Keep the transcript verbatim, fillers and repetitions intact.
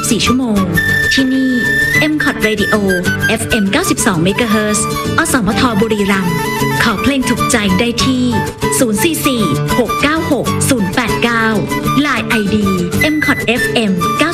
บสี่ ชั่วโมงที่นี่ เอ็ม คอท Radio เอฟ เอ็ม เก้าสิบสอง เมกะเฮิรตซ์ อสมทบุรีรัมย์ขอเพลงถูกใจได้ที่ ศูนย์ สี่ สี่ หก เก้า หก ศูนย์ แปด เก้า ไลน์ ไอ ดี เอ็ม คอท เอฟ เอ็ม เก้า